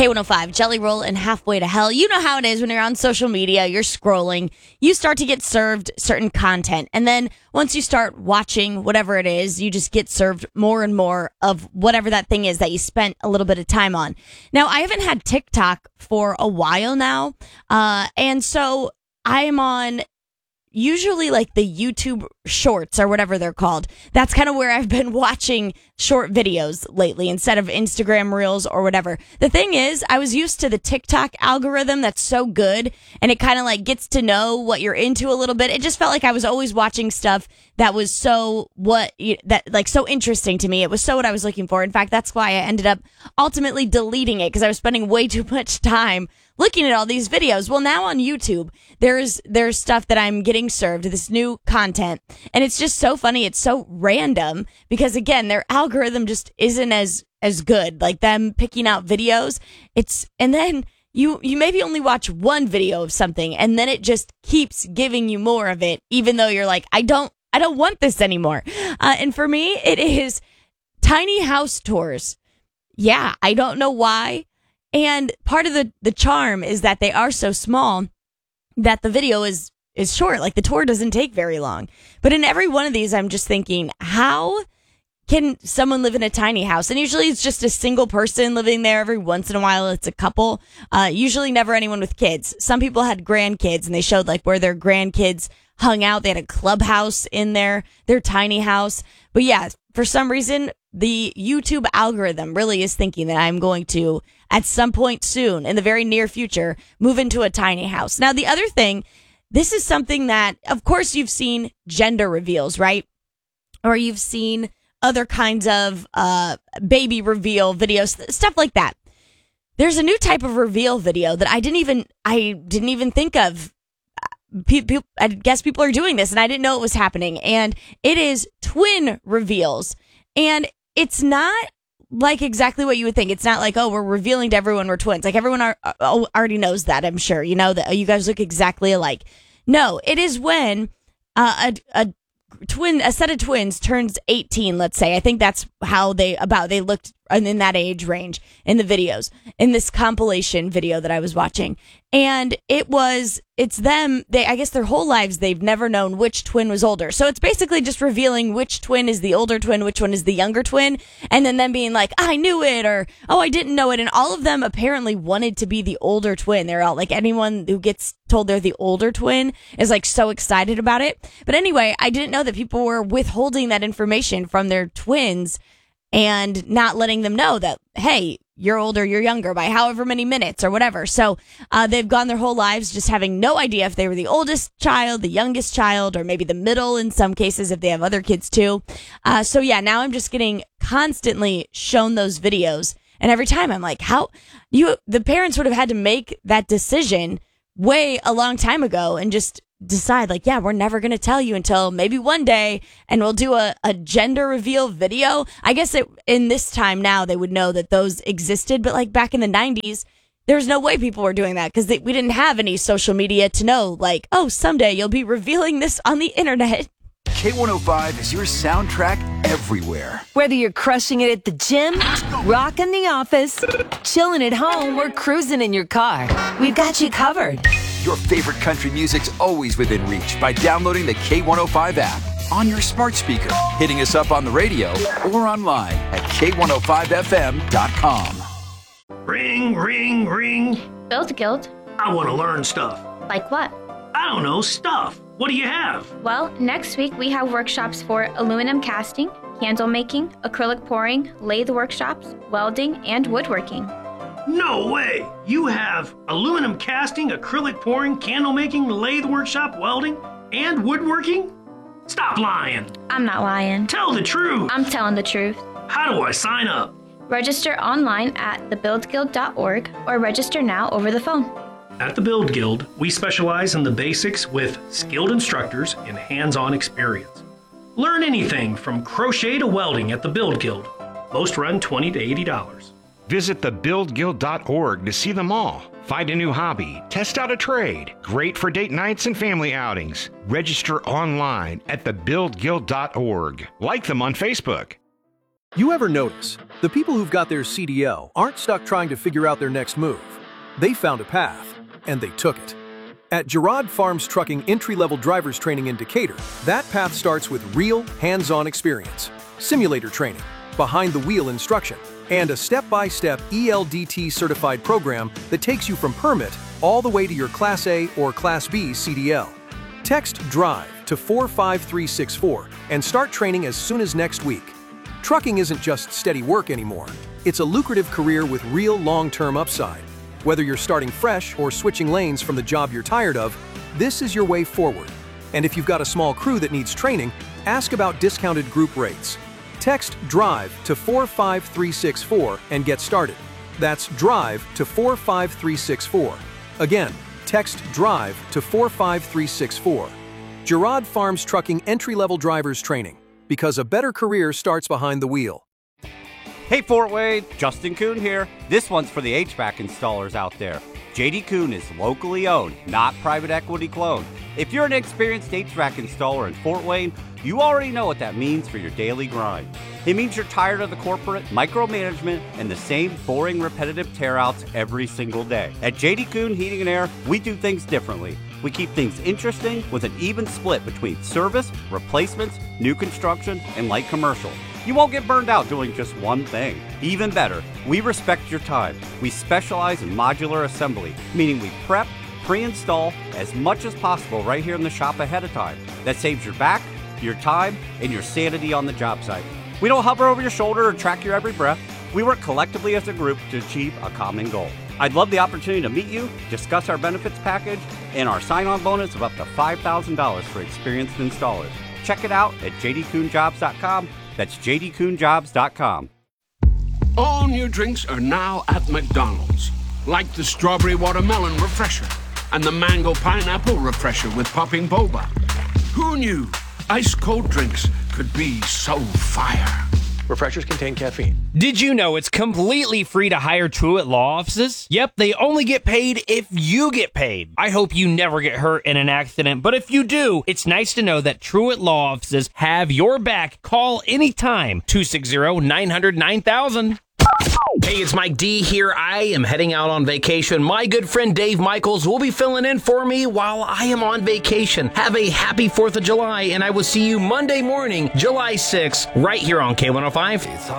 K105, Jelly Roll and Halfway to Hell. You know how it is when you're on social media, you're scrolling, you start to get served certain content. And then once you start watching whatever it is, you just get served more and more of whatever that thing is that you spent a little bit of time on. Now, I haven't had TikTok for a while now. And so I am on usually like the YouTube shorts or whatever they're called. That's kind of where I've been watching short videos lately instead of Instagram reels or whatever. The thing is, I was used to the TikTok algorithm that's so good and it kind of like gets to know what you're into a little bit. It just felt like I was always watching stuff that was so so interesting to me. It was so what I was looking for. In fact, that's why I ended up ultimately deleting it because I was spending way too much time looking at all these videos. Well, now on YouTube, there's stuff that I'm getting served, this new content, and it's just so funny. It's so random because again, their algorithm just isn't as good. Like them picking out videos, and then you maybe only watch one video of something, and then it just keeps giving you more of it, even though you're like, I don't want this anymore. And for me, it is tiny house tours. Yeah, I don't know why. And part of the charm is that they are so small that the video is short. Like the tour doesn't take very long. But in every one of these, I'm just thinking, how can someone live in a tiny house? And usually it's just a single person living there. Every once in a while, it's a couple. Usually never anyone with kids. Some people had grandkids and they showed like where their grandkids hung out. They had a clubhouse in their tiny house. But yeah, for some reason, the YouTube algorithm really is thinking that I'm going to, at some point soon, in the very near future, move into a tiny house. Now, the other thing, this is something that, of course, you've seen gender reveals, right? Or you've seen other kinds of baby reveal videos, stuff like that. There's a new type of reveal video that I didn't even think of. I guess people are doing this, and I didn't know it was happening. And it is twin reveals. And it's not like exactly what you would think. It's not like, oh, we're revealing to everyone we're twins. Like everyone already knows that, I'm sure. You know that you guys look exactly alike. No, it is when a set of twins turns 18, let's say. I think that's how they looked in that age range in the videos, in this compilation video that I was watching. And it's them, I guess their whole lives, they've never known which twin was older. So it's basically just revealing which twin is the older twin, which one is the younger twin. And then them being like, I knew it, or, oh, I didn't know it. And all of them apparently wanted to be the older twin. They're all like, anyone who gets told they're the older twin is like so excited about it. But anyway, I didn't know that people were withholding that information from their twins and not letting them know that, hey, you're older, you're younger by however many minutes or whatever. So they've gone their whole lives just having no idea if they were the oldest child, the youngest child, or maybe the middle in some cases if they have other kids too. So yeah, now I'm just getting constantly shown those videos. And every time I'm like, the parents would have had to make that decision way a long time ago and just decide like, yeah, we're never going to tell you until maybe one day, and we'll do a gender reveal video. I guess in this time now they would know that those existed, but like back in the 90s, there's no way people were doing that because we didn't have any social media to know like, oh, someday you'll be revealing this on the internet. K105 is your soundtrack everywhere. Whether you're crushing it at the gym, rocking the office, chilling at home, or cruising in your car, we've got you covered. Your favorite country music's always within reach by downloading the K105 app on your smart speaker, hitting us up on the radio, or online at K105FM.com. Ring, ring, ring. Build Guild. I want to learn stuff. Like what? I don't know, stuff. What do you have? Well, next week we have workshops for aluminum casting, candle making, acrylic pouring, lathe workshops, welding, and woodworking. No way! You have aluminum casting, acrylic pouring, candle making, lathe workshop, welding, and woodworking? Stop lying! I'm not lying. Tell the truth! I'm telling the truth. How do I sign up? Register online at thebuildguild.org or register now over the phone. At the Build Guild, we specialize in the basics with skilled instructors and hands-on experience. Learn anything from crochet to welding at the Build Guild. Most run $20 to $80. Visit thebuildguild.org to see them all. Find a new hobby, test out a trade. Great for date nights and family outings. Register online at thebuildguild.org. Like them on Facebook. You ever notice, the people who've got their CDL aren't stuck trying to figure out their next move. They found a path, and they took it. At Girard Farms Trucking entry-level driver's training in Decatur, that path starts with real, hands-on experience, simulator training, behind-the-wheel instruction, and a step-by-step ELDT-certified program that takes you from permit all the way to your Class A or Class B CDL. Text DRIVE to 45364 and start training as soon as next week. Trucking isn't just steady work anymore. It's a lucrative career with real long-term upside. Whether you're starting fresh or switching lanes from the job you're tired of, this is your way forward. And if you've got a small crew that needs training, ask about discounted group rates. Text DRIVE to 45364 and get started. That's DRIVE to 45364. Again, text DRIVE to 45364. Girard Farms Trucking entry-level driver's training. Because a better career starts behind the wheel. Hey Fort Wayne, Justin Kuhn here. This one's for the HVAC installers out there. JD Kuhn is locally owned, not private equity cloned. If you're an experienced HVAC installer in Fort Wayne, you already know what that means for your daily grind. It means you're tired of the corporate micromanagement and the same boring, repetitive tear-outs every single day. At JD Kuhn Heating and Air, we do things differently. We keep things interesting with an even split between service, replacements, new construction, and light commercial. You won't get burned out doing just one thing. Even better, we respect your time. We specialize in modular assembly, meaning we prep, pre-install as much as possible right here in the shop ahead of time. That saves your back, your time, and your sanity on the job site. We don't hover over your shoulder or track your every breath. We work collectively as a group to achieve a common goal. I'd love the opportunity to meet you, discuss our benefits package, and our sign-on bonus of up to $5,000 for experienced installers. Check it out at jdkuhnjobs.com. That's jdkuhnjobs.com. All new drinks are now at McDonald's, like the strawberry watermelon refresher and the mango pineapple refresher with popping boba. Who knew ice-cold drinks could be so fire? Refreshers contain caffeine. Did you know it's completely free to hire Truett Law Offices? Yep, they only get paid if you get paid. I hope you never get hurt in an accident, but if you do, it's nice to know that Truett Law Offices have your back. Call anytime, 260-900-9000. Hey, it's Mike D here. I am heading out on vacation. My good friend Dave Michaels will be filling in for me while I am on vacation. Have a happy 4th of July, and I will see you Monday morning, July 6th, right here on K105.